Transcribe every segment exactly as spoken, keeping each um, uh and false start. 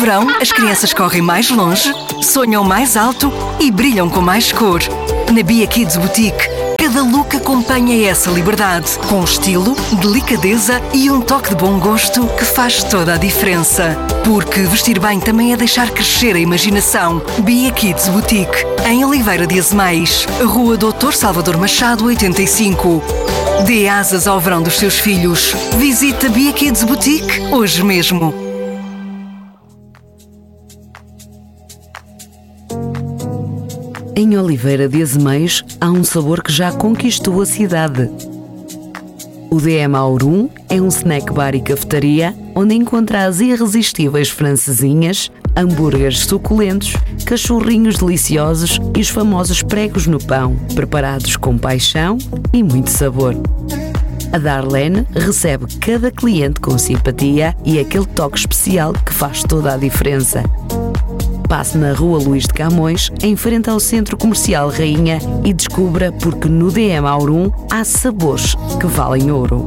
verão, as crianças correm mais longe, sonham mais alto e brilham com mais cor. Na Bia Kids Boutique, cada look acompanha essa liberdade, com estilo, delicadeza e um toque de bom gosto que faz toda a diferença. Porque vestir bem também é deixar crescer a imaginação. Bia Kids Boutique, em Oliveira de Azeméis, Rua doutor Salvador Machado, oitenta e cinco. Dê asas ao verão dos seus filhos. Visita Bia Kids Boutique hoje mesmo. Em Oliveira de Azeméis há um sabor que já conquistou a cidade. O D M Aurum é um snack bar e cafetaria onde encontra as irresistíveis francesinhas, hambúrgueres suculentos, cachorrinhos deliciosos e os famosos pregos no pão, preparados com paixão e muito sabor. A Darlene recebe cada cliente com simpatia e aquele toque especial que faz toda a diferença. Passe na Rua Luís de Camões, em frente ao Centro Comercial Rainha, e descubra porque no D M Aurum há sabores que valem ouro.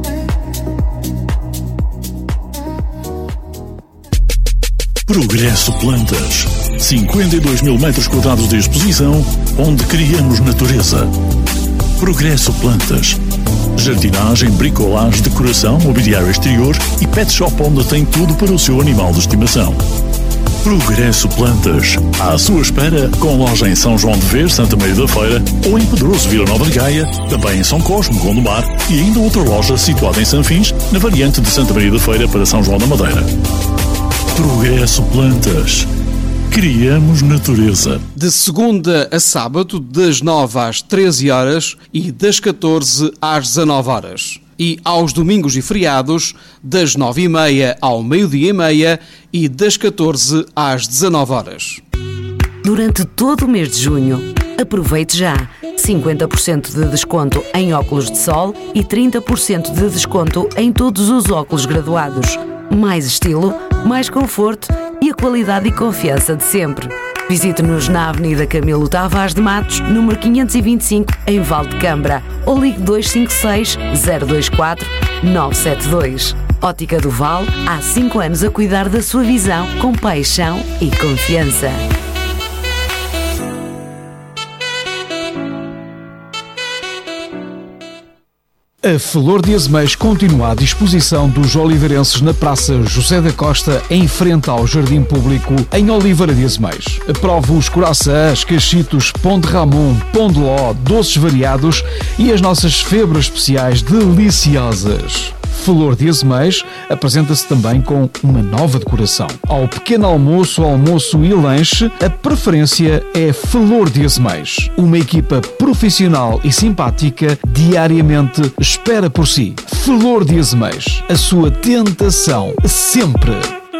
Progresso Plantas. cinquenta e dois mil metros quadrados de exposição, onde criamos natureza. Progresso Plantas. Jardinagem, bricolagem, decoração, mobiliário exterior e pet shop onde tem tudo para o seu animal de estimação. Progresso Plantas. À sua espera, com loja em São João de Ver, Santa Maria da Feira, ou em Pedroso, Vila Nova de Gaia, também em São Cosme, Gondomar, e ainda outra loja situada em Sanfins, na variante de Santa Maria da Feira para São João da Madeira. Progresso Plantas. Criamos natureza. De segunda a sábado, das nove às treze horas e das catorze às dezanove horas. E aos domingos e feriados, das nove e meia ao meio-dia e meia e das catorze às dezanove horas. Durante todo o mês de junho, aproveite já cinquenta por cento de desconto em óculos de sol e trinta por cento de desconto em todos os óculos graduados. Mais estilo, mais conforto e a qualidade e confiança de sempre. Visite-nos na Avenida Camilo Tavares de Matos, número quinhentos e vinte e cinco, em Valdecambra, ou ligue dois cinco seis, zero dois quatro, nove sete dois. Ótica do Val, há cinco anos a cuidar da sua visão com paixão e confiança. A Flor de Azeméis continua à disposição dos oliveirenses na Praça José da Costa, em frente ao Jardim Público, em Oliveira de Azeméis. Prove os coraçãs, cachitos, pão de ramon, pão de ló, doces variados e as nossas febras especiais deliciosas. Flor de Azeméis apresenta-se também com uma nova decoração. Ao pequeno almoço, almoço e lanche, a preferência é Flor de Azeméis. Uma equipa profissional e simpática diariamente espera por si. Flor de Azeméis, a sua tentação sempre.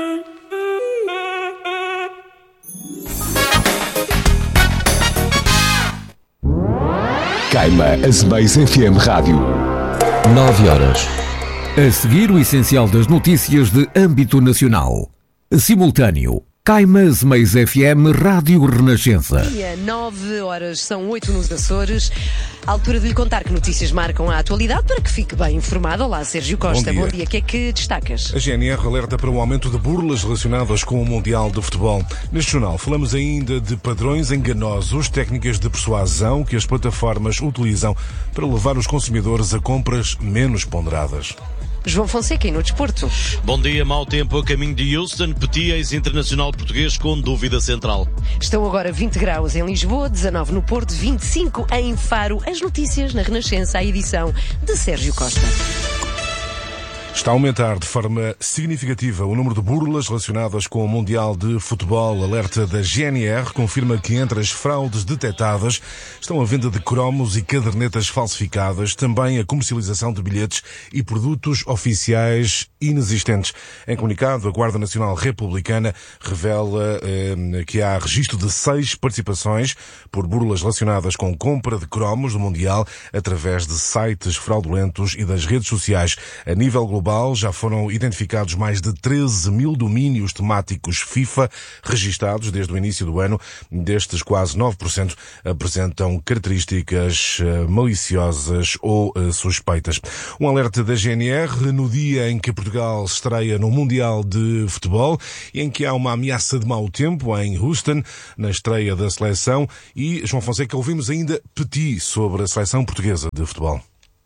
Caima Azeméis F M Rádio. nove horas. A seguir, o essencial das notícias de âmbito nacional. Simultâneo. Caima Azeméis F M Rádio Renascença. Dia nove horas, são oito nos Açores. À altura de lhe contar que notícias marcam a atualidade para que fique bem informado. Olá, Sérgio Costa. Bom dia. Bom dia. O que é que destacas? A G N R alerta para o aumento de burlas relacionadas com o Mundial de Futebol. Neste jornal falamos ainda de padrões enganosos, técnicas de persuasão que as plataformas utilizam para levar os consumidores a compras menos ponderadas. João Fonseca e no desporto. Bom dia, mau tempo a caminho de Houston. Petit, ex-internacional português, com dúvida central. Estão agora vinte graus em Lisboa, dezanove no Porto, vinte e cinco em Faro. As notícias na Renascença, a edição de Sérgio Costa. Está a aumentar de forma significativa o número de burlas relacionadas com o Mundial de Futebol. Alerta da G N R confirma que entre as fraudes detectadas estão a venda de cromos e cadernetas falsificadas, também a comercialização de bilhetes e produtos oficiais inexistentes. Em comunicado, a Guarda Nacional Republicana revela eh, que há registro de seis participações por burlas relacionadas com compra de cromos do Mundial através de sites fraudulentos e das redes sociais. A nível global, global. Já foram identificados mais de treze mil domínios temáticos FIFA registados desde o início do ano. Destes, quase nove por cento apresentam características maliciosas ou suspeitas. Um alerta da G N R no dia em que Portugal se estreia no Mundial de Futebol e em que há uma ameaça de mau tempo em Houston, na estreia da seleção. E, João Fonseca, ouvimos ainda Petit sobre a seleção portuguesa de futebol.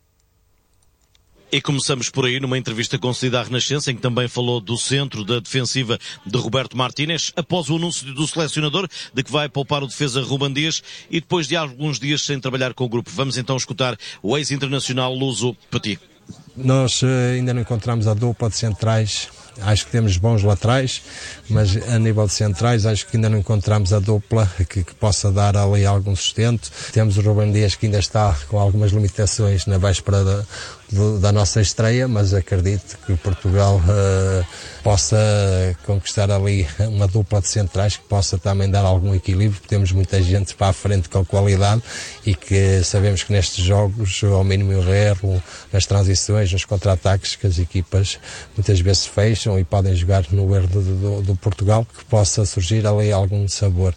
E começamos por aí numa entrevista concedida à Renascença, em que também falou do centro da defensiva de Roberto Martínez, após o anúncio do selecionador de que vai poupar o defesa Ruben Dias e depois de alguns dias sem trabalhar com o grupo. Vamos então escutar o ex-internacional luso Petit. Nós ainda não encontramos a dupla de centrais. Acho que temos bons laterais, mas a nível de centrais acho que ainda não encontramos a dupla que, que possa dar ali algum sustento. Temos o Ruben Dias, que ainda está com algumas limitações na véspera da, da nossa estreia, mas acredito que Portugal uh, possa conquistar ali uma dupla de centrais que possa também dar algum equilíbrio, porque temos muita gente para a frente com qualidade e que sabemos que nestes jogos, ao mínimo erro, nas transições, nos contra-ataques, que as equipas muitas vezes fecham e podem jogar no erro do, do, do Portugal, que possa surgir ali algum sabor.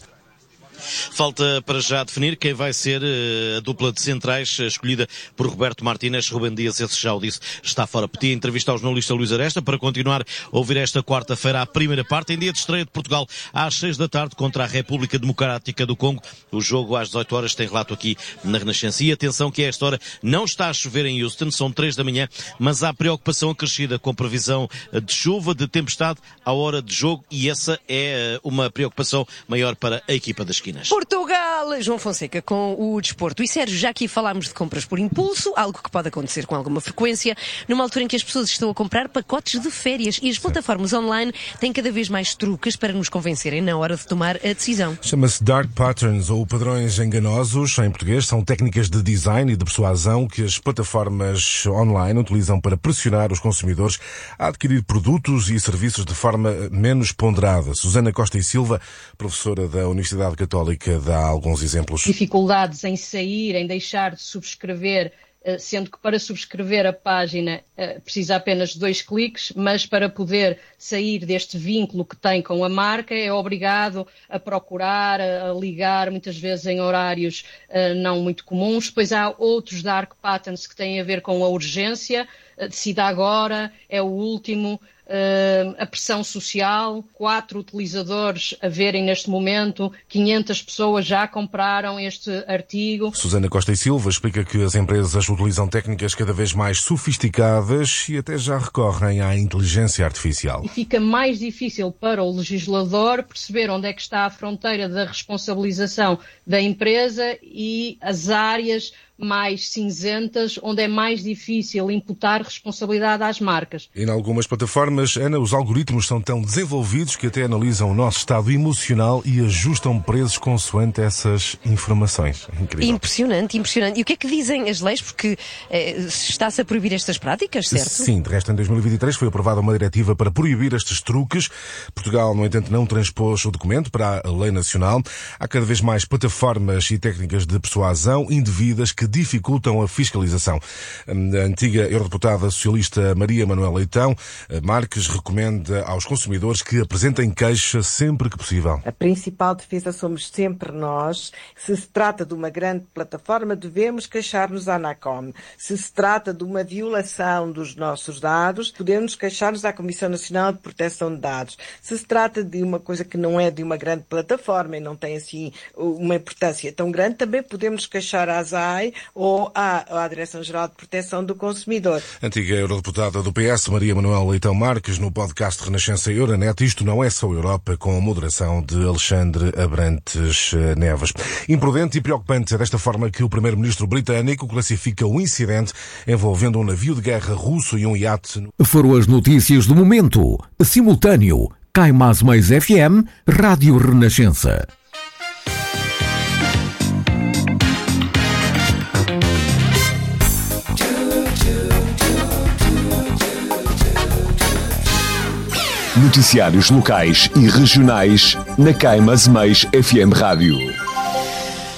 Falta para já definir quem vai ser a dupla de centrais escolhida por Roberto Martínez. Ruben Dias, esse já o disse, está fora. Pedi entrevista ao jornalista Luís Aresta para continuar a ouvir esta quarta-feira a primeira parte, em dia de estreia de Portugal, às seis da tarde, contra a República Democrática do Congo. O jogo às dezoito horas tem relato aqui na Renascença. E atenção que a esta hora não está a chover em Houston, são três da manhã, mas há preocupação acrescida com previsão de chuva, de tempestade à hora de jogo, e essa é uma preocupação maior para a equipa da esquina. Portugal! João Fonseca com o desporto. E Sérgio, já aqui falámos de compras por impulso, algo que pode acontecer com alguma frequência, numa altura em que as pessoas estão a comprar pacotes de férias e as plataformas online têm cada vez mais truques para nos convencerem na hora de tomar a decisão. Chama-se Dark Patterns, ou padrões enganosos, em português. São técnicas de design e de persuasão que as plataformas online utilizam para pressionar os consumidores a adquirir produtos e serviços de forma menos ponderada. Susana Costa e Silva, professora da Universidade Católica, dá alguns exemplos. Dificuldades em sair, em deixar de subscrever, sendo que para subscrever a página precisa apenas de dois cliques, mas para poder sair deste vínculo que tem com a marca é obrigado a procurar, a ligar, muitas vezes em horários não muito comuns. Depois há outros dark patterns que têm a ver com a urgência, decida agora, é o último. Uh, a pressão social, quatro utilizadores a verem neste momento, quinhentas pessoas já compraram este artigo. Susana Costa e Silva explica que as empresas utilizam técnicas cada vez mais sofisticadas e até já recorrem à inteligência artificial. E fica mais difícil para o legislador perceber onde é que está a fronteira da responsabilização da empresa e as áreas mais cinzentas, onde é mais difícil imputar responsabilidade às marcas. Em algumas plataformas, Ana, os algoritmos são tão desenvolvidos que até analisam o nosso estado emocional e ajustam preços consoante essas informações. Incrível. Impressionante, impressionante. E o que é que dizem as leis? Porque eh, está-se a proibir estas práticas, certo? Sim, de resto, em dois mil e vinte e três foi aprovada uma diretiva para proibir estes truques. Portugal, no entanto, não transpôs o documento para a lei nacional. Há cada vez mais plataformas e técnicas de persuasão indevidas que dificultam a fiscalização. A antiga eurodeputada socialista Maria Manuela Leitão Marques recomenda aos consumidores que apresentem queixa sempre que possível. A principal defesa somos sempre nós. Se se trata de uma grande plataforma, devemos queixar-nos à ANACOM. Se se trata de uma violação dos nossos dados, podemos queixar-nos à Comissão Nacional de Proteção de Dados. Se se trata de uma coisa que não é de uma grande plataforma e não tem assim uma importância tão grande, também podemos queixar à S A I ou à, à Direção-Geral de Proteção do Consumidor. Antiga eurodeputada do P S, Maria Manuela Leitão Marques, no podcast Renascença Euronet. Isto não é só Europa, com a moderação de Alexandre Abrantes Neves. Imprudente e preocupante é desta forma que o primeiro-ministro britânico classifica o incidente envolvendo um navio de guerra russo e um iate. Foram as notícias do momento. Simultâneo. Caimás Mais F M, Rádio Renascença. Noticiários locais e regionais na Caimás Mais F M Rádio.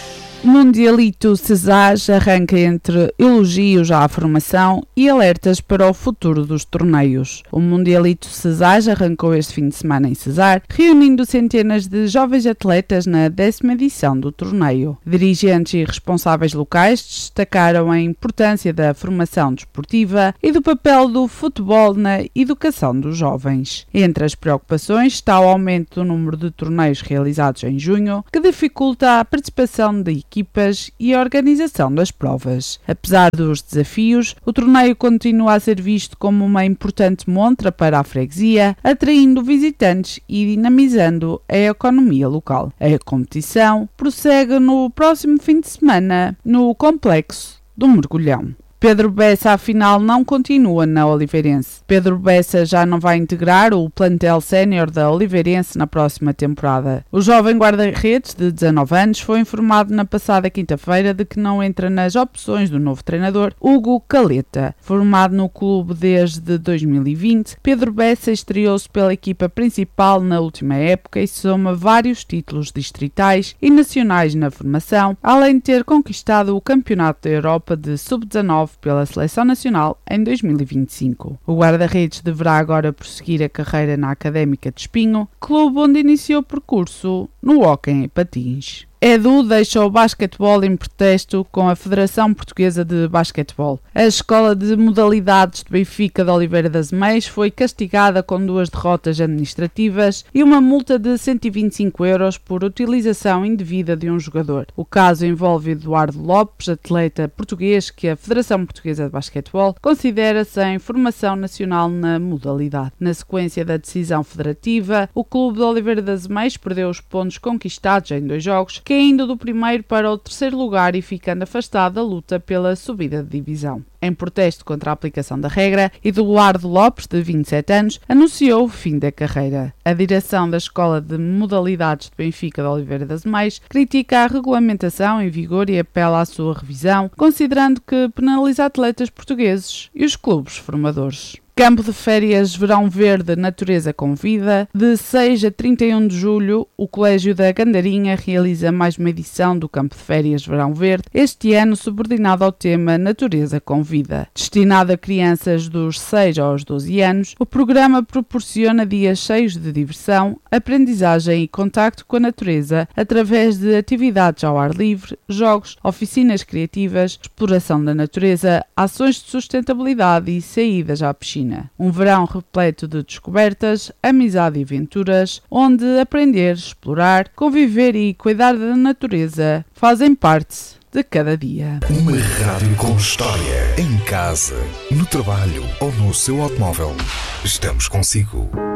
O Mundialito Cesage arranca entre elogios à formação e alertas para o futuro dos torneios. O Mundialito Cesage arrancou este fim de semana em Cesar, reunindo centenas de jovens atletas na décima edição do torneio. Dirigentes e responsáveis locais destacaram a importância da formação desportiva e do papel do futebol na educação dos jovens. Entre as preocupações está o aumento do número de torneios realizados em junho, que dificulta a participação de equipas e a organização das provas. Apesar dos desafios, o torneio continua a ser visto como uma importante montra para a freguesia, atraindo visitantes e dinamizando a economia local. A competição prossegue no próximo fim de semana no Complexo do Mergulhão. Pedro Bessa, afinal, não continua na Oliveirense. Pedro Bessa já não vai integrar o plantel sénior da Oliveirense na próxima temporada. O jovem guarda-redes de dezanove anos foi informado na passada quinta-feira de que não entra nas opções do novo treinador, Hugo Caleta. Formado no clube desde dois mil e vinte, Pedro Bessa estreou-se pela equipa principal na última época e soma vários títulos distritais e nacionais na formação, além de ter conquistado o Campeonato da Europa de sub dezanove pela Seleção Nacional em dois mil e vinte e cinco. O guarda-redes deverá agora prosseguir a carreira na Académica de Espinho, clube onde iniciou o percurso no hóquei em patins. Edu deixa o basquetebol em protesto com a Federação Portuguesa de Basquetebol. A Escola de Modalidades de Benfica de Oliveira das Meias foi castigada com duas derrotas administrativas e uma multa de cento e vinte e cinco euros por utilização indevida de um jogador. O caso envolve Eduardo Lopes, atleta português que a Federação Portuguesa de Basquetebol considera sem formação nacional na modalidade. Na sequência da decisão federativa, o clube de Oliveira das Meias perdeu os pontos conquistados em dois jogos, caindo do primeiro para o terceiro lugar e ficando afastado da luta pela subida de divisão. Em protesto contra a aplicação da regra, Eduardo Lopes, de vinte e sete anos, anunciou o fim da carreira. A direção da Escola de Modalidades de Benfica de Oliveira das Meias critica a regulamentação em vigor e apela à sua revisão, considerando que penaliza atletas portugueses e os clubes formadores. Campo de Férias Verão Verde Natureza com Vida. De seis a trinta e um de julho, o Colégio da Gandarinha realiza mais uma edição do Campo de Férias Verão Verde, este ano subordinado ao tema Natureza com Vida. Destinado a crianças dos seis aos doze anos, o programa proporciona dias cheios de diversão, aprendizagem e contacto com a natureza através de atividades ao ar livre, jogos, oficinas criativas, exploração da natureza, ações de sustentabilidade e saídas à piscina. Um verão repleto de descobertas, amizade e aventuras, onde aprender, explorar, conviver e cuidar da natureza fazem parte de cada dia. Uma rádio com história. Em casa, no trabalho ou no seu automóvel. Estamos consigo.